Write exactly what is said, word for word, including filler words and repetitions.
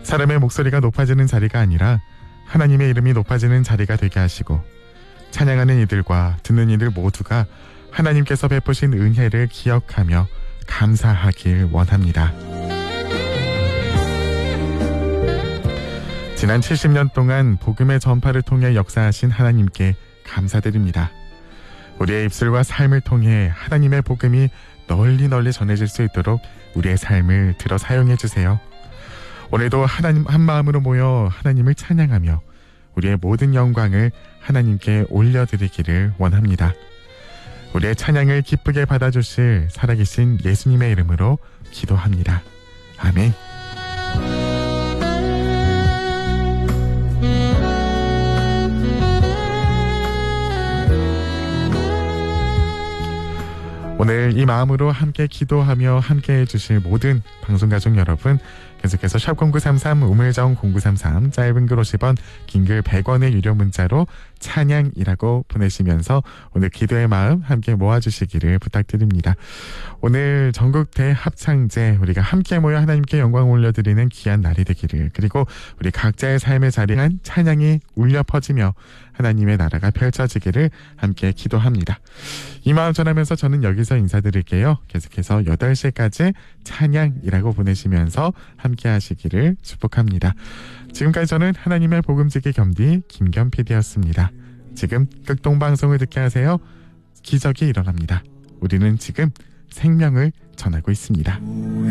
사람의 목소리가 높아지는 자리가 아니라 하나님의 이름이 높아지는 자리가 되게 하시고, 찬양하는 이들과 듣는 이들 모두가 하나님께서 베푸신 은혜를 기억하며 감사하길 원합니다. 지난 칠십 년 동안 복음의 전파를 통해 역사하신 하나님께 감사드립니다. 우리의 입술과 삶을 통해 하나님의 복음이 널리 널리 전해질 수 있도록 우리의 삶을 들어 사용해 주세요. 오늘도 하나님 한 마음으로 모여 하나님을 찬양하며 우리의 모든 영광을 하나님께 올려드리기를 원합니다. 우리의 찬양을 기쁘게 받아주실 살아계신 예수님의 이름으로 기도합니다. 아멘. 오늘 이 마음으로 함께 기도하며 함께 해주실 모든 방송가족 여러분, 계속해서 샵 공구삼삼 우물정 공구삼삼, 짧은 글 오십 원, 긴 글 백 원의 유료 문자로 찬양이라고 보내시면서 오늘 기도의 마음 함께 모아주시기를 부탁드립니다. 오늘 전국 대합창제, 우리가 함께 모여 하나님께 영광 올려드리는 귀한 날이 되기를, 그리고 우리 각자의 삶의 자리한 찬양이 울려 퍼지며 하나님의 나라가 펼쳐지기를 함께 기도합니다. 이 마음 전하면서 저는 여기서 인사드릴게요. 계속해서 여덟 시까지 찬양이라고 보내시면서 함께 하시기를 축복합니다. 지금까지 저는 하나님의 복음지기 겸디 김겸 피디였습니다. 지금 극동방송을 듣게 하세요. 기적이 일어납니다. 우리는 지금 생명을 전하고 있습니다.